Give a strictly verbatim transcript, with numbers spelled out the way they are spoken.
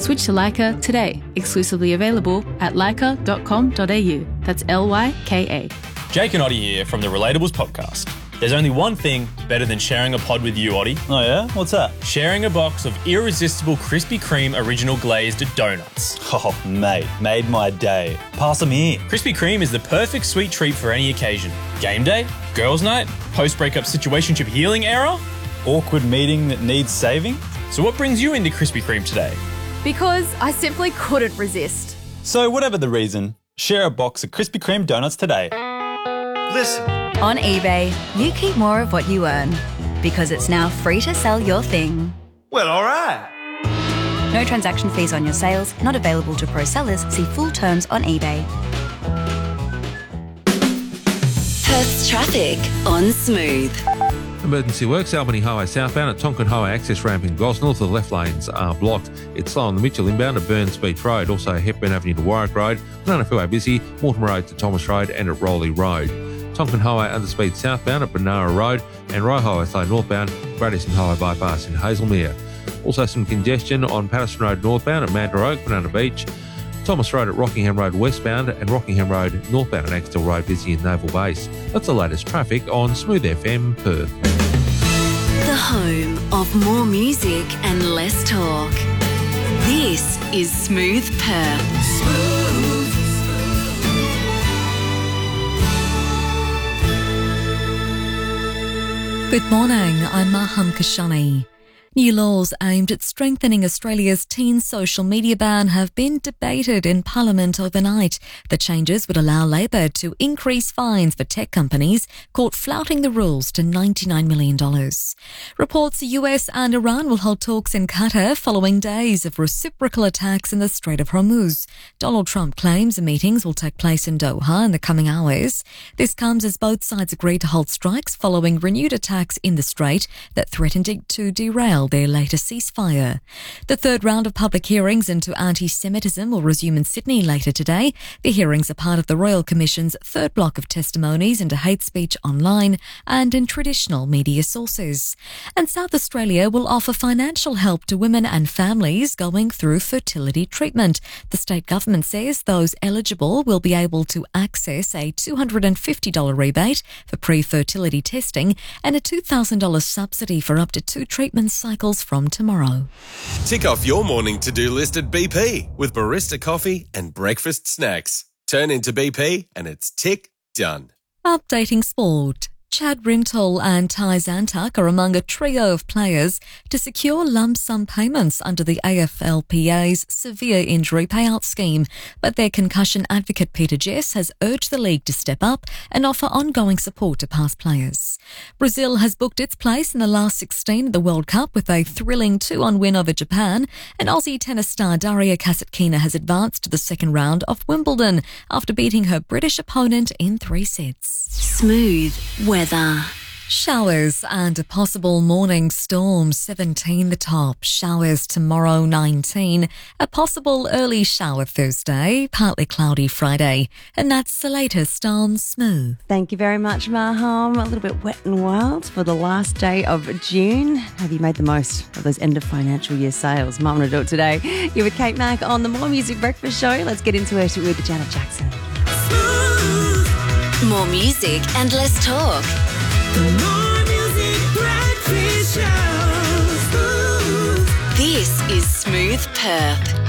Switch to Lyka today. Exclusively available at lyka dot com dot a u. That's L Y K A. Jake and Oddie here from the Relatables podcast. There's only one thing better than sharing a pod with you, Oddie. Oh yeah? What's that? Sharing a box of irresistible Krispy Kreme original glazed donuts. Oh, mate, made my day. Pass them here. Krispy Kreme is the perfect sweet treat for any occasion. Game day, girls' night, post-breakup situationship healing era. Awkward meeting that needs saving. So what brings you into Krispy Kreme today? Because I simply couldn't resist. So whatever the reason, share a box of Krispy Kreme donuts today. Listen. On eBay, you keep more of what you earn because it's now free to sell your thing. Well, all right. No transaction fees on your sales, not available to pro sellers. See full terms on eBay. Perth's traffic on Smooth. Emergency works, Albany Highway southbound at Tonkin Highway access ramp in Gosnell. The left lanes are blocked. It's slow on the Mitchell inbound at Burns Beach Road, also Hepburn Avenue to Warwick Road, Banana Freeway busy, Mortimer Road to Thomas Road and at Rowley Road. Tonkin Highway underspeed southbound at Banara Road and Rye Highway slow northbound, Braddison Highway bypass in Hazelmere. Also some congestion on Patterson Road northbound at Mandurah Oak, Banana Beach, Thomas Road at Rockingham Road westbound and Rockingham Road northbound at Axtell Road busy in Naval Base. That's the latest traffic on Smooth F M Perth. The home of more music and less talk. This is Smooth Perth. Smooth. Good morning, I'm Maham Kashani. New laws aimed at strengthening Australia's teen social media ban have been debated in Parliament overnight. The changes would allow Labor to increase fines for tech companies caught flouting the rules to ninety-nine million dollars. Reports the U S and Iran will hold talks in Qatar following days of reciprocal attacks in the Strait of Hormuz. Donald Trump claims the meetings will take place in Doha in the coming hours. This comes as both sides agree to hold strikes following renewed attacks in the Strait that threatened to derail their latest ceasefire. The third round of public hearings into anti-Semitism will resume in Sydney later today. The hearings are part of the Royal Commission's third block of testimonies into hate speech online and in traditional media sources. And South Australia will offer financial help to women and families going through fertility treatment. The state government says those eligible will be able to access a two hundred fifty dollars rebate for pre-fertility testing and a two thousand dollars subsidy for up to two treatment cycles from tomorrow. Tick off your morning to-do list at B P with barista coffee and breakfast snacks. Turn into B P and it's tick done. Updating sport. Chad Rintoul and Ty Zantuck are among a trio of players to secure lump sum payments under the A F L P A's severe injury payout scheme. But their concussion advocate Peter Jess has urged the league to step up and offer ongoing support to past players. Brazil has booked its place in the last sixteen of the World Cup with a thrilling two one win over Japan, and Aussie tennis star Daria Kasatkina has advanced to the second round of Wimbledon after beating her British opponent in three sets. Smooth weather. Showers and a possible morning storm, seventeen the top. Showers tomorrow, nineteen. A possible early shower Thursday, partly cloudy Friday. And that's the latest on Smooth. Thank you very much, Maham. A little bit wet and wild for the last day of June. Have you made the most of those end of financial year sales? Mum to do it today. You're with Kate Mack on the More Music Breakfast Show. Let's get into it with Janet Jackson. More music and less talk. More Music Breakfast Show. This is Smooth Perth.